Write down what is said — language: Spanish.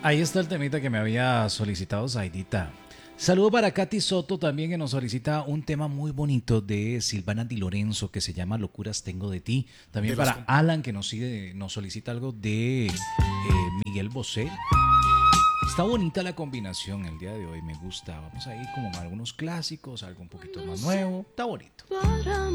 Ahí está el temita que me había solicitado Zaidita. Saludo para Katy Soto también, que nos solicita un tema muy bonito de Silvana Di Lorenzo que se llama Locuras tengo de ti. También De las para Alan, que nos solicita algo de Miguel Bosé. Está bonita la combinación el día de hoy, me gusta. Vamos a ir como a algunos clásicos, algo un poquito más nuevo. Está bonito.